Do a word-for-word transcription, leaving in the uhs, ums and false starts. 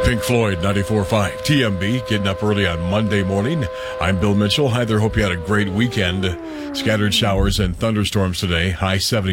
Pink Floyd, ninety-four point five T M B, getting up early on Monday morning. I'm Bill Mitchell. Hi there. Hope you had a great weekend. Scattered showers and thunderstorms today. High seventy.